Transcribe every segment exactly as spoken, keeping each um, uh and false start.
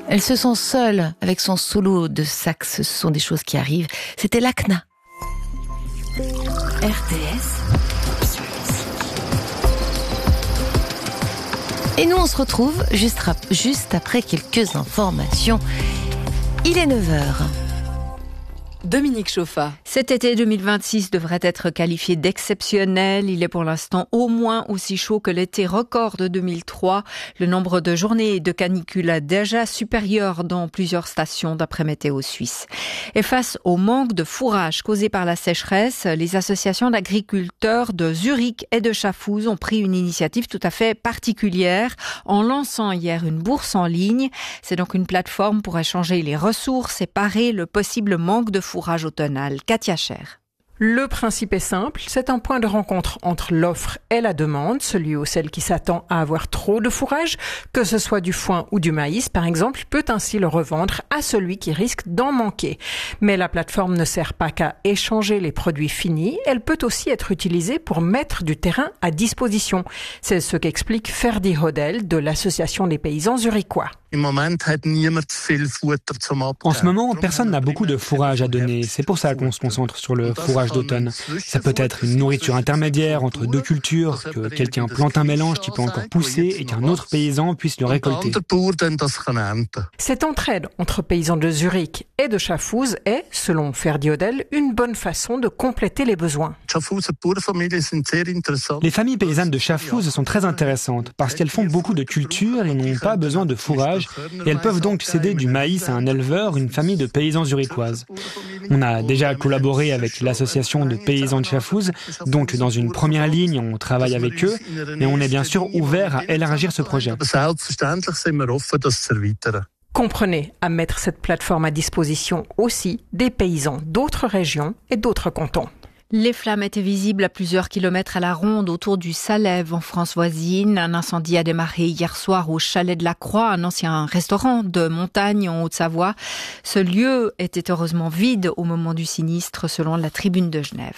Elle se sent seule avec son solo de sax. Ce sont des choses qui arrivent. C'était l'A C N A. R T S. Et nous, on se retrouve juste, rap- juste après quelques informations. Il est neuf heures. Dominique Chauffa. Cet été deux mille vingt-six devrait être qualifié d'exceptionnel. Il est pour l'instant au moins aussi chaud que l'été record de deux mille trois. Le nombre de journées de canicule est déjà supérieur dans plusieurs stations d'après Météo Suisse. Et face au manque de fourrage causé par la sécheresse, les associations d'agriculteurs de Zurich et de Schaffhouse ont pris une initiative tout à fait particulière en lançant hier une bourse en ligne. C'est donc une plateforme pour échanger les ressources et parer le possible manque de fourrage fourrage automnal. Katia Cher. Le principe est simple, c'est un point de rencontre entre l'offre et la demande, celui ou celle qui s'attend à avoir trop de fourrage, que ce soit du foin ou du maïs par exemple, peut ainsi le revendre à celui qui risque d'en manquer. Mais la plateforme ne sert pas qu'à échanger les produits finis, elle peut aussi être utilisée pour mettre du terrain à disposition. C'est ce qu'explique Ferdi Hodel de l'Association des paysans zurichois. En ce moment, personne n'a beaucoup de fourrage à donner. C'est pour ça qu'on se concentre sur le fourrage d'automne. Ça peut être une nourriture intermédiaire entre deux cultures, que quelqu'un plante un mélange qui peut encore pousser et qu'un autre paysan puisse le récolter. Cette entraide entre paysans de Zurich et de Schaffhouse est, selon Ferdi Hodel, une bonne façon de compléter les besoins. Les familles paysannes de Schaffhouse sont très intéressantes parce qu'elles font beaucoup de cultures et n'ont pas besoin de fourrage. Et elles peuvent donc céder du maïs à un éleveur, une famille de paysans zurichoises. On a déjà collaboré avec l'association de paysans de Schaffhouse, donc dans une première ligne, on travaille avec eux, mais on est bien sûr ouvert à élargir ce projet. Comprenez à mettre cette plateforme à disposition aussi des paysans d'autres régions et d'autres cantons. Les flammes étaient visibles à plusieurs kilomètres à la ronde autour du Salève en France voisine. Un incendie a démarré hier soir au Chalet de la Croix, un ancien restaurant de montagne en Haute-Savoie. Ce lieu était heureusement vide au moment du sinistre, selon la Tribune de Genève.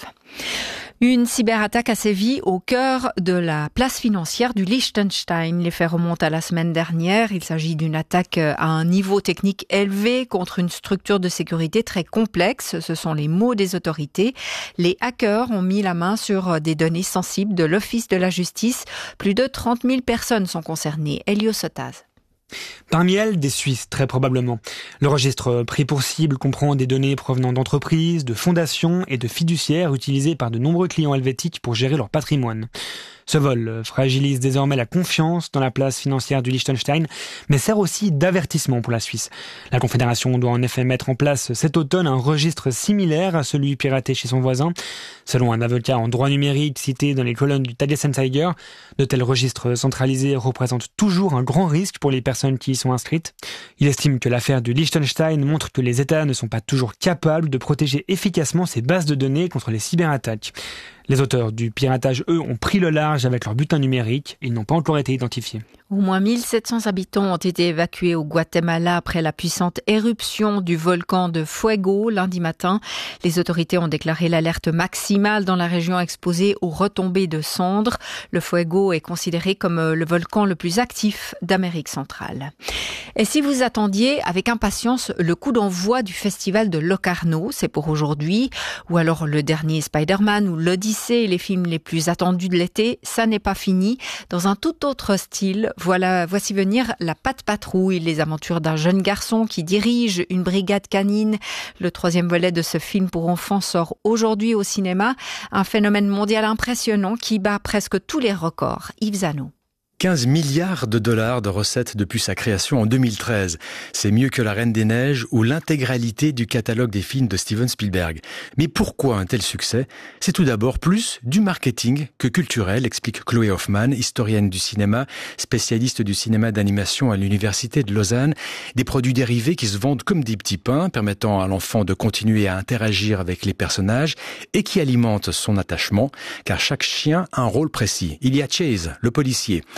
Une cyberattaque a sévi au cœur de la place financière du Liechtenstein. Les faits remontent à la semaine dernière. Il s'agit d'une attaque à un niveau technique élevé contre une structure de sécurité très complexe. Ce sont les mots des autorités. Les hackers ont mis la main sur des données sensibles de l'Office de la justice. Plus de trente mille personnes sont concernées. Elio Sotaz. Parmi elles, des Suisses, très probablement. Le registre pris pour cible comprend des données provenant d'entreprises, de fondations et de fiduciaires utilisées par de nombreux clients helvétiques pour gérer leur patrimoine. Ce vol fragilise désormais la confiance dans la place financière du Liechtenstein, mais sert aussi d'avertissement pour la Suisse. La Confédération doit en effet mettre en place cet automne un registre similaire à celui piraté chez son voisin. Selon un avocat en droit numérique cité dans les colonnes du Tagesanzeiger, de tels registres centralisés représentent toujours un grand risque pour les personnes qui y sont inscrites. Il estime que l'affaire du Liechtenstein montre que les États ne sont pas toujours capables de protéger efficacement ces bases de données contre les cyberattaques. Les auteurs du piratage, eux, ont pris le large avec leur butin numérique. Ils n'ont pas encore été identifiés. Au moins mille sept cents habitants ont été évacués au Guatemala après la puissante éruption du volcan de Fuego lundi matin. Les autorités ont déclaré l'alerte maximale dans la région exposée aux retombées de cendres. Le Fuego est considéré comme le volcan le plus actif d'Amérique centrale. Et si vous attendiez avec impatience le coup d'envoi du festival de Locarno, c'est pour aujourd'hui, ou alors le dernier Spider-Man ou l'Odyssée, les films les plus attendus de l'été, ça n'est pas fini. Dans un tout autre style, Voilà, voici venir La Patte Patrouille, les aventures d'un jeune garçon qui dirige une brigade canine. Le troisième volet de ce film pour enfants sort aujourd'hui au cinéma. Un phénomène mondial impressionnant qui bat presque tous les records. Yves Zano. quinze milliards de dollars de recettes depuis sa création en deux mille treize. C'est mieux que La Reine des Neiges ou l'intégralité du catalogue des films de Steven Spielberg. Mais pourquoi un tel succès ? C'est tout d'abord plus du marketing que culturel, explique Chloé Hoffmann, historienne du cinéma, spécialiste du cinéma d'animation à l'université de Lausanne. Des produits dérivés qui se vendent comme des petits pains, permettant à l'enfant de continuer à interagir avec les personnages et qui alimentent son attachement, car chaque chien a un rôle précis. Il y a Chase, le policier.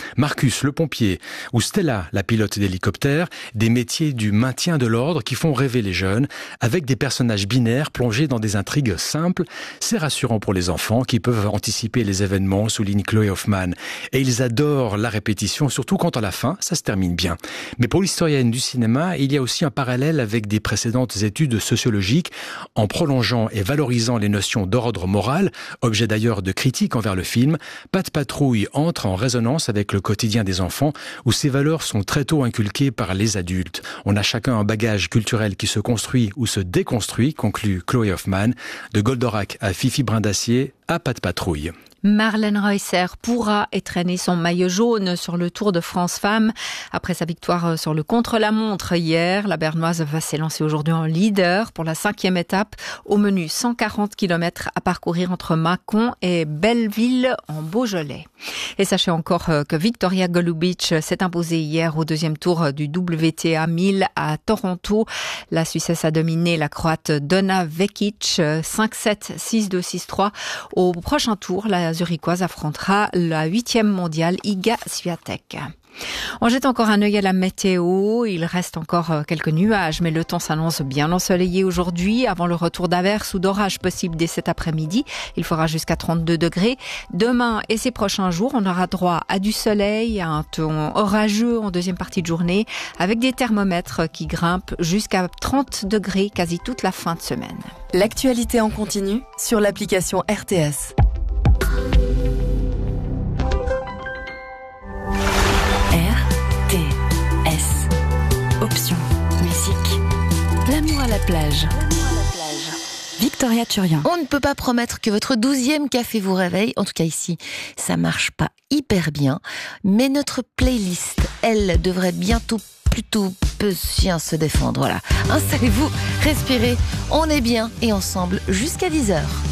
Marcus, le pompier, ou Stella, la pilote d'hélicoptère, des métiers du maintien de l'ordre qui font rêver les jeunes, avec des personnages binaires plongés dans des intrigues simples. C'est rassurant pour les enfants qui peuvent anticiper les événements, souligne Chloé Hoffman. Et ils adorent la répétition, surtout quand à la fin, ça se termine bien. Mais pour l'historienne du cinéma, il y a aussi un parallèle avec des précédentes études sociologiques. En prolongeant et valorisant les notions d'ordre moral, objet d'ailleurs de critique envers le film, Pat' Patrouille entre en résonance avec le quotidien des enfants où ces valeurs sont très tôt inculquées par les adultes. On a chacun un bagage culturel qui se construit ou se déconstruit, conclut Chloé Hoffman, de Goldorak à Fifi Brindacier à Pat' Patrouille. Marlène Reusser pourra étrenner son maillot jaune sur le Tour de France Femmes. Après sa victoire sur le contre-la-montre hier, la Bernoise va s'élancer aujourd'hui en leader pour la cinquième étape. Au menu, cent quarante kilomètres à parcourir entre Mâcon et Belleville en Beaujolais. Et sachez encore que Victoria Golubic s'est imposée hier au deuxième tour du W T A mille à Toronto. La Suissesse a dominé la Croate Donna Vekic cinq sept, six deux, six trois. Au prochain tour, la Zurichoise affrontera la huitième mondiale Iga Swiatek. On jette encore un œil à la météo. Il reste encore quelques nuages, mais le temps s'annonce bien ensoleillé aujourd'hui, avant le retour d'averses ou d'orages possibles dès cet après-midi. Il fera jusqu'à trente-deux degrés. Demain et ces prochains jours, on aura droit à du soleil, à un temps orageux en deuxième partie de journée, avec des thermomètres qui grimpent jusqu'à trente degrés quasi toute la fin de semaine. L'actualité en continu sur l'application R T S. R T S. Option musique. L'amour à la plage. Victoria Turian. On ne peut pas promettre que votre douzième café vous réveille. En tout cas ici, ça marche pas hyper bien. Mais notre playlist, elle, devrait bientôt plutôt bien se défendre. Voilà. Installez-vous, respirez. On est bien et ensemble jusqu'à dix heures.